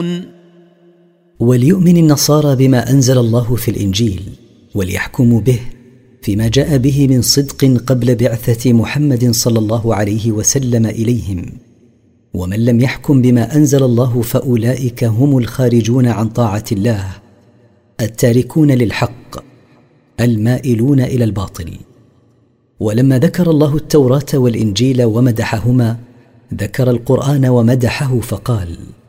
يعلمون. وليؤمن النصارى بما أنزل الله في الإنجيل وليحكموا به فيما جاء به من صدق قبل بعثة محمد صلى الله عليه وسلم إليهم، ومن لم يحكم بما أنزل الله فأولئك هم الخارجون عن طاعة الله التاركون للحق المائلون إلى الباطل. ولما ذكر الله التوراة والإنجيل ومدحهما ذكر القرآن ومدحه فقال: